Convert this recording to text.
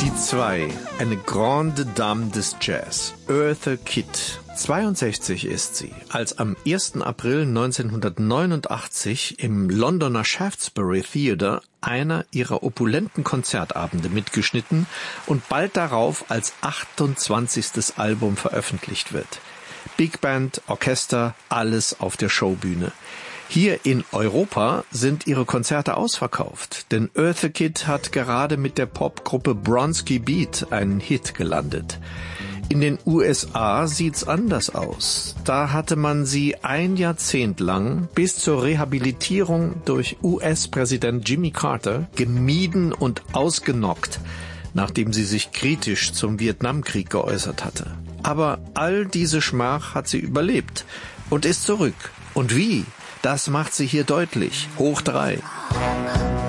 Die zwei, eine grande dame des Jazz, Eartha Kitt. 62 ist sie, als am 1. April 1989 im Londoner Shaftesbury Theatre einer ihrer opulenten Konzertabende mitgeschnitten und bald darauf als 28. Album veröffentlicht wird. Big Band, Orchester, alles auf der Showbühne. Hier in Europa sind ihre Konzerte ausverkauft, denn Eartha Kitt hat gerade mit der Popgruppe Bronski Beat einen Hit gelandet. In den USA sieht's anders aus. Da hatte man sie ein Jahrzehnt lang bis zur Rehabilitierung durch US-Präsident Jimmy Carter gemieden und ausgenockt, nachdem sie sich kritisch zum Vietnamkrieg geäußert hatte. Aber all diese Schmach hat sie überlebt und ist zurück. Und wie? Das macht sie hier deutlich. Hoch 3.